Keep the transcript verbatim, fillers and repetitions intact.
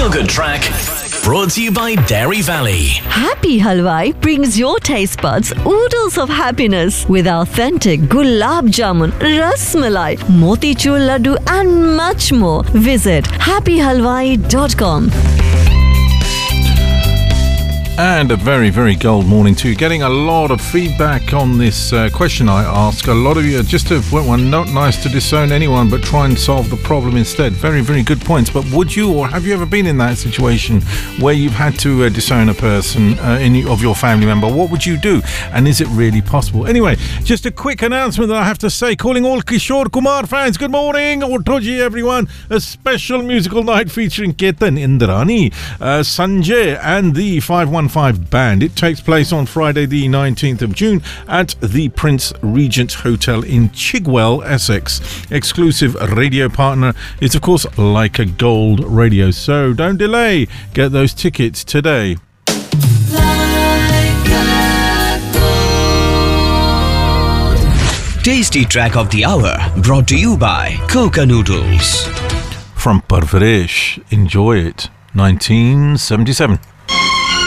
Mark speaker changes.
Speaker 1: Feel Good Track, brought to you by Dairy Valley.
Speaker 2: Happy Halwai brings your taste buds oodles of happiness with authentic gulab jamun, ras malai, motichur laddu and much more. Visit happy halwai dot com.
Speaker 3: And a very, very gold morning to you. Getting a lot of feedback on this uh, question I ask. A lot of you are just a, well, not nice to disown anyone, but try and solve the problem instead. Very, very good points. But would you, or have you ever been in that situation where you've had to uh, disown a person uh, in, of your family member? What would you do? And is it really possible? Anyway, just a quick announcement that I have to say. Calling all Kishore Kumar fans, good morning. Otoji, everyone. A special musical night featuring Ketan Indrani, uh, Sanjay and the five one five band. It takes place on Friday the nineteenth of June at the Prince Regent Hotel in Chigwell, Essex. Exclusive radio partner is of course Like a Gold Radio, so don't delay, get those tickets today.
Speaker 1: Tasty Track of the Hour, brought to you by Coca Noodles.
Speaker 3: From Parvaresh, enjoy it. nineteen seventy-seven.